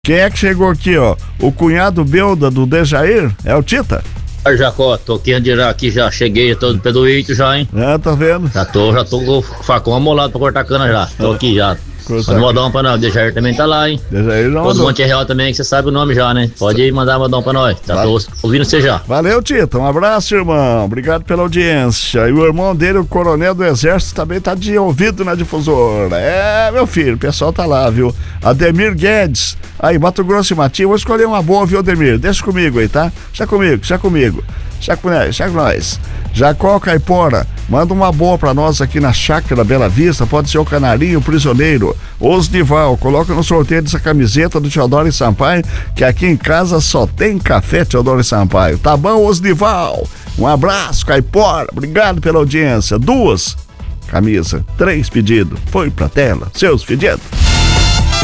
Quem é que chegou aqui, ó? O cunhado Belda do Dejair? É o Tita? Aí, Jacó, tô aqui já cheguei, já tô do pé do Ito já, hein? Tá vendo? Já tô com o facão amolado pra cortar cana já. Tô aqui já. Manda modão pra nós, o Dejair também tá lá, hein? Dejair não Todo Monte Real também, que você sabe o nome já, né? Pode mandar modão pra nós. Já tô ouvindo você já. Valeu, Tita. Um abraço, irmão. Obrigado pela audiência. E o irmão dele, o coronel do Exército, também tá de ouvido na difusora. Meu filho, o pessoal tá lá, viu? Ademir Guedes. Aí, Mato Grosso e Matinho. Vou escolher uma boa, viu, Ademir? Deixa comigo aí, tá? Já comigo. Já com nós. Jacó Caipora, manda uma boa pra nós aqui na Chácara Bela Vista. Pode ser o Canarinho, o Prisioneiro. Osnival, coloca no sorteio dessa camiseta do Teodoro e Sampaio, que aqui em casa só tem café Teodoro e Sampaio. Tá bom, Osnival? Um abraço, Caipora. Obrigado pela audiência. 2 camisas, 3 pedidos. Foi pra tela, seus fedidos.